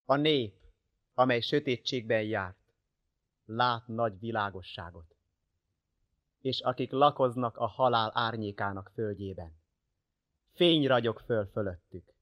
A nép, amely sötétségben járt, lát nagy világosságot. És akik lakoznak a halál árnyékának földjében, fény ragyog föl fölöttük.